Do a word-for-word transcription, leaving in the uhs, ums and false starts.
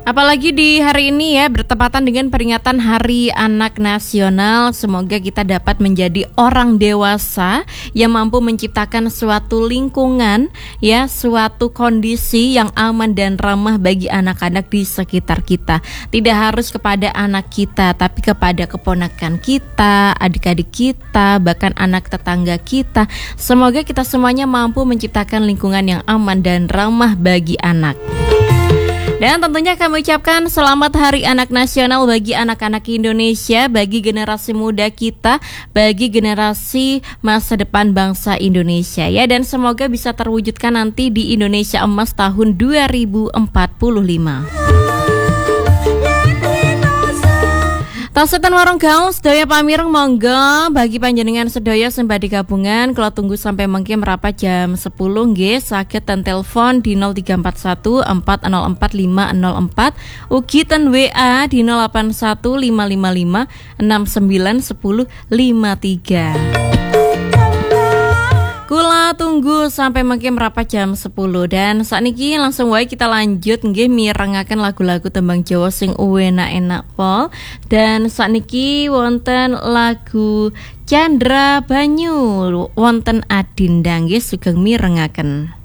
Apalagi di hari ini ya, bertepatan dengan peringatan Hari Anak Nasional. Semoga kita dapat menjadi orang dewasa yang mampu menciptakan suatu lingkungan, ya, suatu kondisi yang aman dan ramah bagi anak-anak di sekitar kita. Tidak harus kepada anak kita, tapi kepada keponakan kita, adik-adik kita, bahkan anak tetangga kita. Semoga kita semuanya mampu menciptakan lingkungan yang aman dan ramah bagi anak. Dan tentunya kami ucapkan selamat Hari Anak Nasional bagi anak-anak Indonesia, bagi generasi muda kita, bagi generasi masa depan bangsa Indonesia ya. Dan semoga bisa terwujudkan nanti di Indonesia Emas tahun dua ribu empat puluh lima. Tasetan warung gaul sedaya pamireng monggo bagi panjenengan sedaya sembah digabungan kalau tunggu sampai mengki merapat jam sepuluh nggih saged ten telepon di nol tiga empat satu empat nol empat lima nol empat ugi ten W A di nol delapan satu lima lima lima enam sembilan satu nol lima tiga. Kula tunggu sampai mungkin merapat jam sepuluh. Dan saat ini langsung wae kita lanjut nggih mirengaken lagu-lagu tembang Jawa sing enak-enak pol. Dan saat ini wonten lagu Chandra Banyu wonten Adinda nggih sugeng mirengaken.